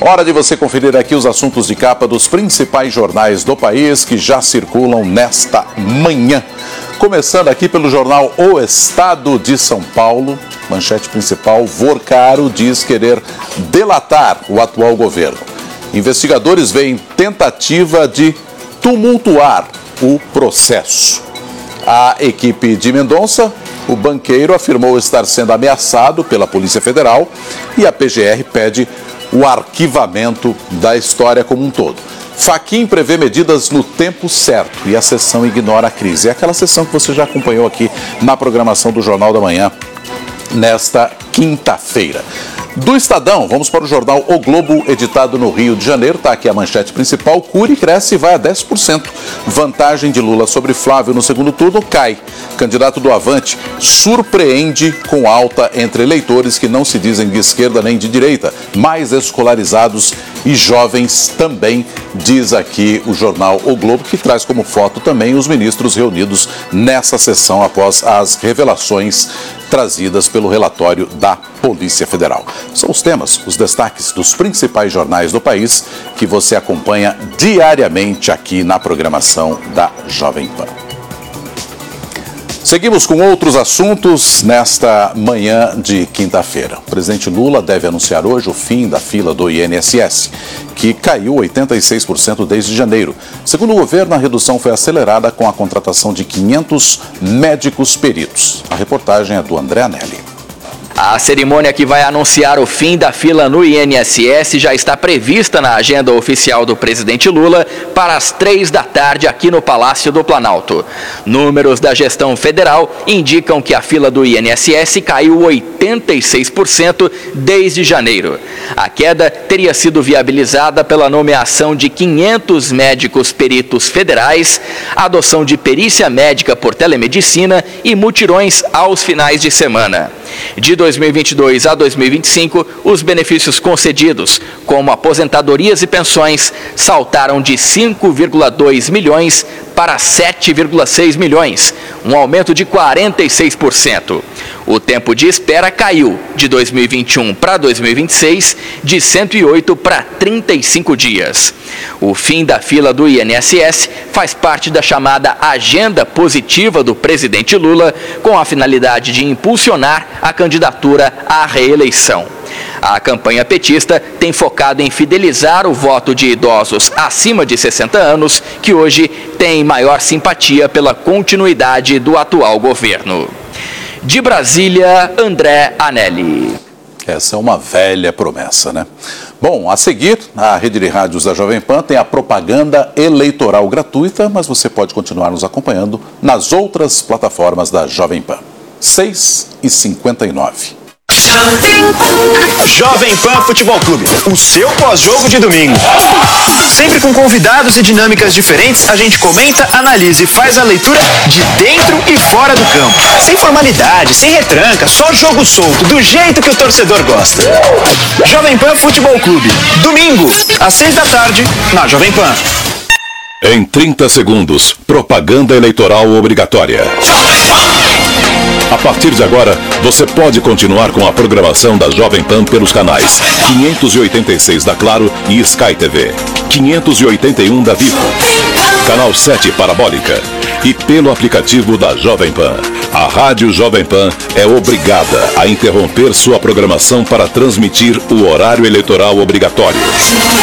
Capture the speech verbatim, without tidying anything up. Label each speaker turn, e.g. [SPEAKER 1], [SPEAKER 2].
[SPEAKER 1] Hora de você conferir aqui os assuntos de capa dos principais jornais do país que já circulam nesta manhã. Começando aqui pelo jornal O Estado de São Paulo, manchete principal: Vorcaro diz querer delatar o atual governo. Investigadores veem tentativa de tumultuar o processo. A equipe de Mendonça, o banqueiro, afirmou estar sendo ameaçado pela Polícia Federal e a P G R pede o arquivamento da história como um todo. Fachin prevê medidas no tempo certo e a sessão ignora a crise. É aquela sessão que você já acompanhou aqui na programação do Jornal da Manhã nesta quinta-feira. Do Estadão, vamos para o jornal O Globo, editado no Rio de Janeiro. Está aqui a manchete principal: Cury cresce e vai a dez por cento. Vantagem de Lula sobre Flávio no segundo turno cai. Candidato do Avante surpreende com alta entre eleitores que não se dizem de esquerda nem de direita, mais escolarizados e jovens também, diz aqui o jornal O Globo, que traz como foto também os ministros reunidos nessa sessão após as revelações trazidas pelo relatório da Polícia Federal. São os temas, os destaques dos principais jornais do país que você acompanha diariamente aqui na programação da Jovem Pan. Seguimos com outros assuntos nesta manhã de quinta-feira. O presidente Lula deve anunciar hoje o fim da fila do I N S S, que caiu oitenta e seis por cento desde janeiro. Segundo o governo, a redução foi acelerada com a contratação de quinhentos médicos peritos. A reportagem é do André Anelli.
[SPEAKER 2] A cerimônia que vai anunciar o fim da fila no I N S S já está prevista na agenda oficial do presidente Lula para as três da tarde aqui no Palácio do Planalto. Números da gestão federal indicam que a fila do I N S S caiu oitenta e seis por cento desde janeiro. A queda teria sido viabilizada pela nomeação de quinhentos médicos peritos federais, adoção de perícia médica por telemedicina e mutirões aos finais de semana. De dois mil e vinte e dois a dois mil e vinte e cinco, os benefícios concedidos, como aposentadorias e pensões, saltaram de cinco vírgula dois milhões para sete vírgula seis milhões, um aumento de quarenta e seis por cento. O tempo de espera caiu de dois mil e vinte e um para dois mil e vinte e seis de cento e oito para trinta e cinco dias. O fim da fila do I N S S faz parte da chamada agenda positiva do presidente Lula, com a finalidade de impulsionar a candidatura à reeleição. A campanha petista tem focado em fidelizar o voto de idosos acima de sessenta anos, que hoje têm maior simpatia pela continuidade do atual governo. De Brasília, André Anelli.
[SPEAKER 1] Essa é uma velha promessa, né? Bom, a seguir, a rede de rádios da Jovem Pan tem a propaganda eleitoral gratuita, mas você pode continuar nos acompanhando nas outras plataformas da Jovem Pan. seis e cinquenta e nove.
[SPEAKER 3] Jovem Pan Futebol Clube, o seu pós-jogo de domingo. Sempre com convidados e dinâmicas diferentes, a gente comenta, analisa e faz a leitura de dentro e fora do campo. Sem formalidade, sem retranca, só jogo solto, do jeito que o torcedor gosta. Jovem Pan Futebol Clube, domingo, às seis da tarde, na Jovem Pan.
[SPEAKER 4] Em trinta segundos, propaganda eleitoral obrigatória. A partir de agora, você pode continuar com a programação da Jovem Pan pelos canais quinhentos e oitenta e seis da Claro e Sky T V, quinhentos e oitenta e um da Vivo, canal sete Parabólica e pelo aplicativo da Jovem Pan. A Rádio Jovem Pan é obrigada a interromper sua programação para transmitir o horário eleitoral obrigatório.